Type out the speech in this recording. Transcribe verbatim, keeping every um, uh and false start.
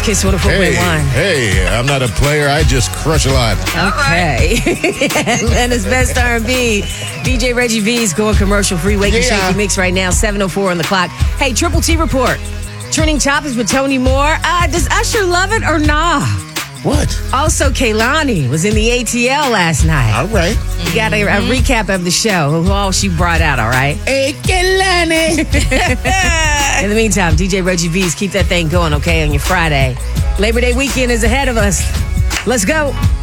Kiss one oh four point one. Hey, hey, I'm not a player. I just crush a lot. Okay. Atlanta's best R and B. D J Reggie V's going commercial free. Wake and Yeah. Shake Mix right now. seven oh four on the clock. Hey, Triple T report. Trending topics with Tony Moore. Uh, does Usher love it or nah? What? Also, Kehlani was in the A T L last night. All right. You got a, a recap of the show, who all she brought out, all right? Hey, Kehlani. In the meantime, D J Reggie V's keep that thing going, okay, on your Friday. Labor Day weekend is ahead of us. Let's go.